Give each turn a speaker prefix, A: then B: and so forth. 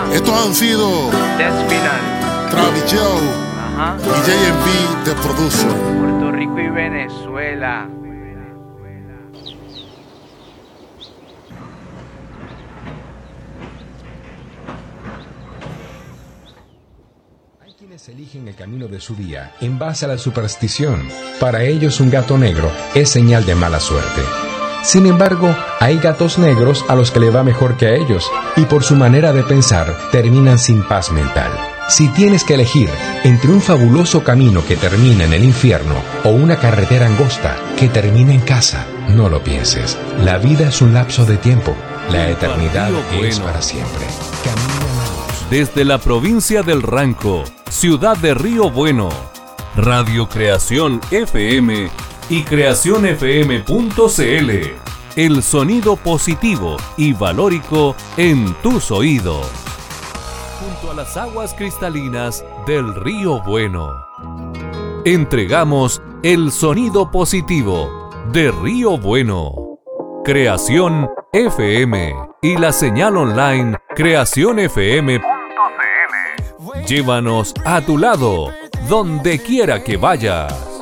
A: Estos han sido
B: Despinal,
A: Travis Joe y JMB The Producer.
B: Puerto Rico y Venezuela.
C: Hay quienes eligen el camino de su día en base a la superstición. Para ellos un gato negro es señal de mala suerte. Sin embargo, hay gatos negros a los que le va mejor que a ellos y por su manera de pensar terminan sin paz mental. Si tienes que elegir entre un fabuloso camino que termina en el infierno o una carretera angosta que termina en casa, no lo pienses. La vida es un lapso de tiempo. La eternidad es para siempre. Camina la luz.
D: Desde la provincia del Ranco, ciudad de Río Bueno, Radio Creación FM y creacionfm.cl. El sonido positivo y valórico en tus oídos. Junto a las aguas cristalinas del Río Bueno. Entregamos el sonido positivo de Río Bueno. Creación FM y la señal online creacionfm.cl. Llévanos a tu lado, donde quiera que vayas.